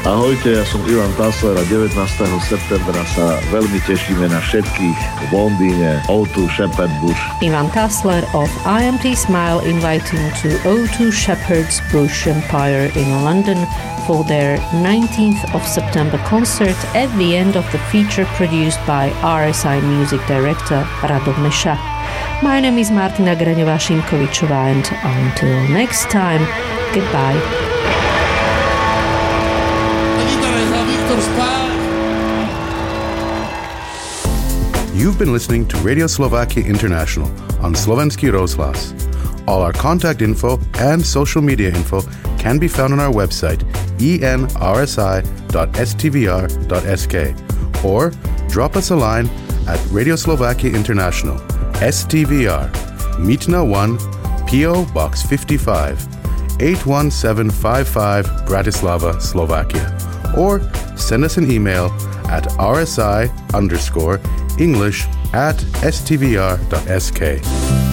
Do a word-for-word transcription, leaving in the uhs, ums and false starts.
Ahojte, ja som Ivan Tasler a devätnásteho septembra sa veľmi tešíme na všetkých v Londýne ó dva Shepherd Bush. Ivan Tasler of I M T Smile inviting to ó dva Shepherd's Bush Empire in London for their nineteenth of September concert at the end of the feature produced by R S I music director Radom Meša. My name is Martina Graňová-Šimkovičová and until next time, goodbye. You've been listening to Radio Slovakia International on Slovenský rozhlas. All our contact info and social media info can be found on our website e n r s i dot s t v r dot s k or drop us a line at Radio Slovakia International, S T V R, Mýtna one, P O Box fifty-five, eight one seven five five, Bratislava, Slovakia. Or send us an email at rsi underscore English at s t v r dot s k.